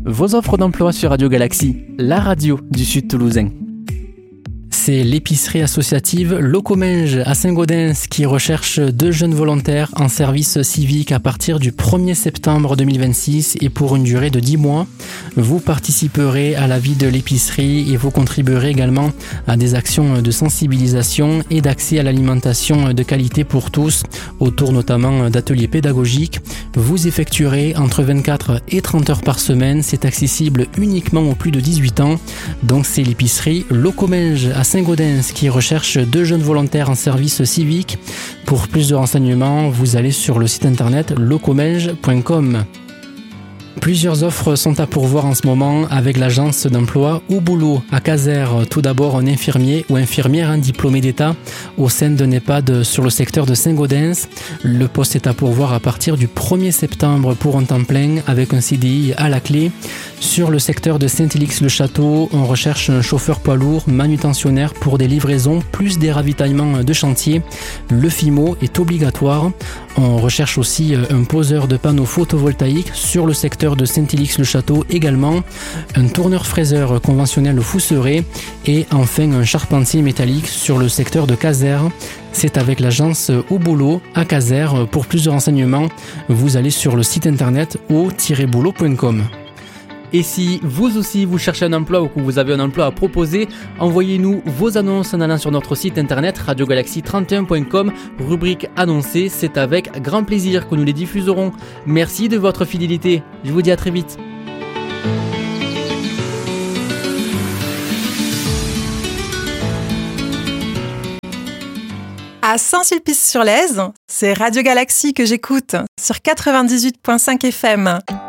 vos offres d'emploi sur Radio Galaxie, la radio du Sud Toulousain. C'est l'épicerie associative Locomenge à Saint-Gaudens qui recherche 2 jeunes volontaires en service civique à partir du 1er septembre 2026 et pour une durée de 10 mois. Vous participerez à la vie de l'épicerie et vous contribuerez également à des actions de sensibilisation et d'accès à l'alimentation de qualité pour tous, autour notamment d'ateliers pédagogiques. Vous effectuerez entre 24 et 30 heures par semaine. C'est accessible uniquement aux plus de 18 ans. Donc c'est l'épicerie Locomenge à Saint-Gaudens qui recherche 2 jeunes volontaires en service civique. Pour plus de renseignements, vous allez sur le site internet locomenge.com. Plusieurs offres sont à pourvoir en ce moment avec l'agence d'emploi Au Boulot à Casères. Tout d'abord, un infirmier ou infirmière diplômé d'État au sein d'un EHPAD sur le secteur de Saint-Gaudens. Le poste est à pourvoir à partir du 1er septembre pour un temps plein avec un CDI à la clé. Sur le secteur de Saint-Élix-le-Château, on recherche un chauffeur poids lourd manutentionnaire pour des livraisons plus des ravitaillements de chantier. Le FIMO est obligatoire. On recherche aussi un poseur de panneaux photovoltaïques sur le secteur de Saint-Élix-le-Château également, un tourneur-fraiseur conventionnel au Fousseret et enfin un charpentier métallique sur le secteur de Casères. C'est avec l'agence Au Boulot à Casères. Pour plus de renseignements, vous allez sur le site internet au-boulot.com. Et si vous aussi vous cherchez un emploi ou que vous avez un emploi à proposer, envoyez-nous vos annonces en allant sur notre site internet radiogalaxie31.com, rubrique annoncée. C'est avec grand plaisir que nous les diffuserons. Merci de votre fidélité. Je vous dis à très vite. À Saint-Sulpice-sur-Lèze, c'est Radio Galaxie que j'écoute sur 98.5 FM.